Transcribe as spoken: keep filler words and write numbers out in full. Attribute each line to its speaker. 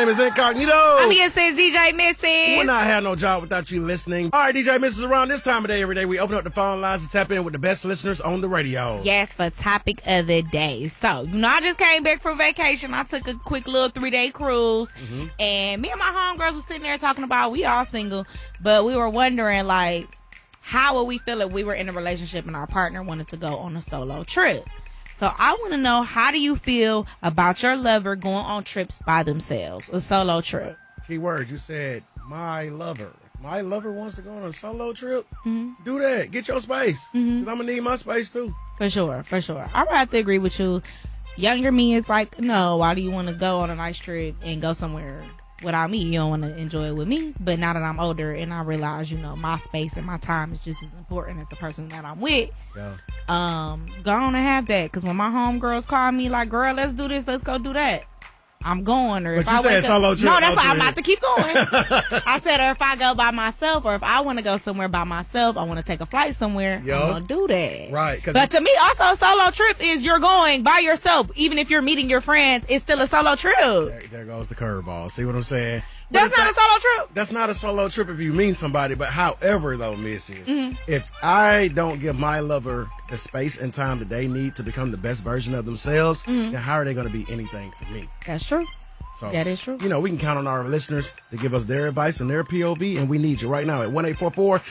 Speaker 1: name is Incognito.
Speaker 2: I'm your sis, D J Missus.
Speaker 1: Would not have no job without you listening. All right, D J Missus, around this time of day every day, we open up the phone lines to tap in with the best listeners on the radio.
Speaker 2: Yes, for topic of the day. So, you know, I just came back from vacation. I took a quick little three-day cruise. Mm-hmm. And me and my homegirls were sitting there talking about, we all single, but we were wondering, like, how would we feel if we were in a relationship and our partner wanted to go on a solo trip? So I want to know, how do you feel about your lover going on trips by themselves, a solo trip?
Speaker 1: Key word, you said my lover. If my lover wants to go on a solo trip,
Speaker 2: mm-hmm.
Speaker 1: do that. Get your space. Because mm-hmm. I'm going to need my space too.
Speaker 2: For sure, for sure. I would have to agree with you. Younger me is like, no, why do you want to go on a nice trip and go somewhere without me? You don't want to enjoy it with me. But now that I'm older and I realize, you know, my space and my time is just as important as the person that I'm with.
Speaker 1: Yeah.
Speaker 2: Um, go on and have that. Because when my homegirls call me like, girl, let's do this, let's go do that, I'm going. Or
Speaker 1: but
Speaker 2: if
Speaker 1: you
Speaker 2: I
Speaker 1: said solo
Speaker 2: up,
Speaker 1: trip.
Speaker 2: no, that's why I'm
Speaker 1: trip.
Speaker 2: about to keep going. I said, or if I go by myself, or if I want to go somewhere by myself, I want to take a flight somewhere,
Speaker 1: Yo.
Speaker 2: I'm going to do that.
Speaker 1: Right.
Speaker 2: But to me, also, a solo trip is you're going by yourself. Even if you're meeting your friends, it's still a solo trip.
Speaker 1: There, there goes the curveball. See what I'm saying? But
Speaker 2: that's not
Speaker 1: that,
Speaker 2: a solo trip.
Speaker 1: That's not a solo trip if you mean somebody. But however, though, Missus,
Speaker 2: mm-hmm.
Speaker 1: if I don't give my lover the space and time that they need to become the best version of themselves, mm-hmm. then how are they going to be anything to me?
Speaker 2: That's true.
Speaker 1: So,
Speaker 2: that is true.
Speaker 1: You know, we can count on our listeners to give us their advice and their P O V, and we need you right now at one eight four four,